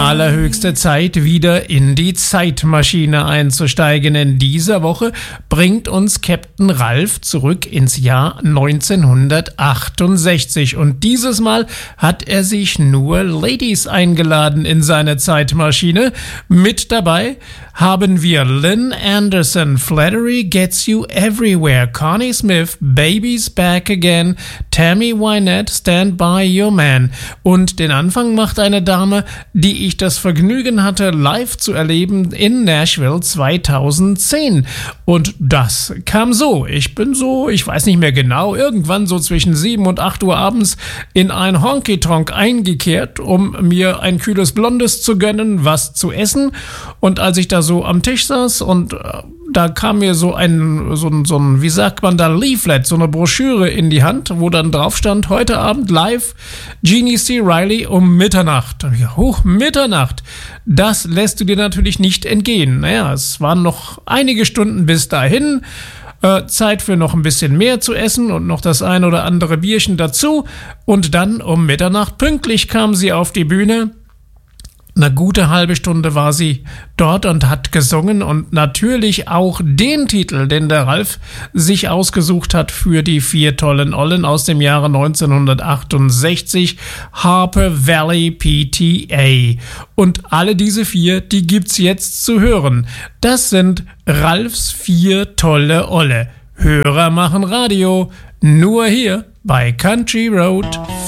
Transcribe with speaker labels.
Speaker 1: Allerhöchste Zeit, wieder in die Zeitmaschine einzusteigen. In dieser Woche bringt uns Captain Ralph zurück ins Jahr 1968. Und dieses Mal hat er sich nur Ladies eingeladen in seine Zeitmaschine. Mit dabei haben wir Lynn Anderson, Flattery Gets You Everywhere, Connie Smith, Baby's Back Again, Tammy Wynette, Stand By Your Man. Und den Anfang macht eine Dame, die ich das Vergnügen hatte, live zu erleben in Nashville 2010. Und das kam so. Ich weiß nicht mehr genau, irgendwann so zwischen 7 und 8 Uhr abends in ein Honky-Tonk eingekehrt, um mir ein kühles Blondes zu gönnen, was zu essen. Und als ich da so am Tisch saß und da kam mir so ein, wie sagt man da, Leaflet, so eine Broschüre in die Hand, wo dann drauf stand, heute Abend live Jeannie C. Riley um Mitternacht. Und ich, Mitternacht, das lässt du dir natürlich nicht entgehen. Naja, es waren noch einige Stunden bis dahin. Zeit für noch ein bisschen mehr zu essen und noch das ein oder andere Bierchen dazu. Und dann um Mitternacht pünktlich kam sie auf die Bühne. Eine gute halbe Stunde war sie dort und hat gesungen und natürlich auch den Titel, den der Ralf sich ausgesucht hat für die 4 tollen Ollen aus dem Jahre 1968, Harper Valley PTA. Und alle diese 4, die gibt's jetzt zu hören. Das sind Ralfs 4 tolle Olle. Hörer machen Radio, nur hier bei Country Road.